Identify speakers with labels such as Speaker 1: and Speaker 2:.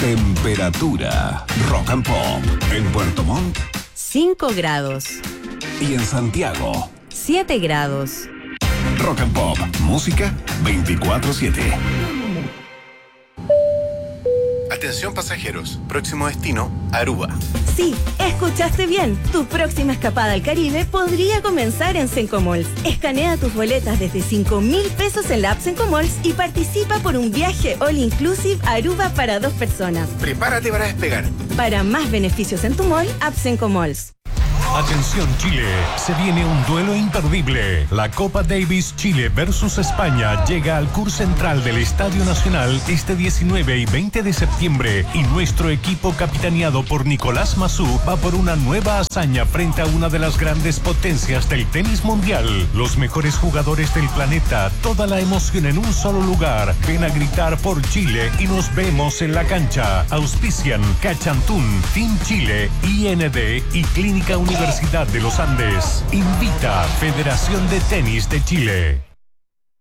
Speaker 1: Temperatura. Rock and Pop. En Puerto Montt,
Speaker 2: 5 grados.
Speaker 1: y en Santiago,
Speaker 2: 7 grados.
Speaker 1: Rock and Pop. Música 24/7.
Speaker 3: Atención pasajeros, próximo destino, Aruba.
Speaker 4: Sí, escuchaste bien. Tu próxima escapada al Caribe podría comenzar en Sencomalls. Escanea tus boletas desde 5.000 pesos en la app Sencomalls y participa por un viaje all inclusive a Aruba para 2 personas.
Speaker 3: Prepárate para despegar.
Speaker 4: Para más beneficios en tu mall, app Sencomalls.
Speaker 5: Atención Chile, se viene un duelo imperdible. La Copa Davis Chile versus España llega al CUR Central del Estadio Nacional este 19 y 20 de septiembre y nuestro equipo capitaneado por Nicolás Massú va por una nueva hazaña frente a una de las grandes potencias del tenis mundial. Los mejores jugadores del planeta, toda la emoción en un solo lugar. Ven a gritar por Chile y nos vemos en la cancha. Auspician Cachantún, Team Chile, IND y Clínica Universidad de los Andes. Invita Federación de Tenis de Chile.